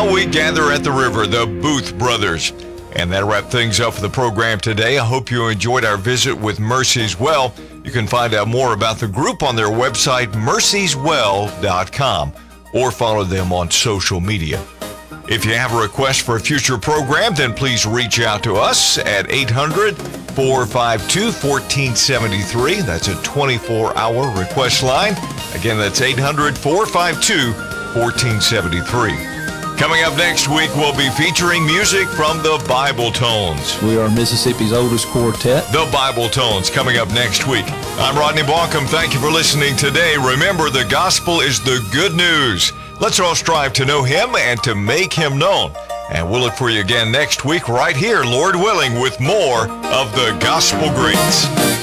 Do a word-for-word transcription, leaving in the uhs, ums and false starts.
Now we gather at the river, the Booth Brothers. And that wraps things up for the program today. I hope you enjoyed our visit with Mercy's Well. You can find out more about the group on their website, mercys well dot com, or follow them on social media. If you have a request for a future program, then please reach out to us at eight hundred, four five two, one four seven three. That's a twenty-four hour request line. Again, that's eight hundred, four five two, one four seven three. Coming up next week, we'll be featuring music from the Bible Tones. We are Mississippi's oldest quartet. The Bible Tones coming up next week. I'm Rodney Baucom. Thank you for listening today. Remember, the gospel is the good news. Let's all strive to know him and to make him known. And we'll look for you again next week right here, Lord willing, with more of the Gospel Greats.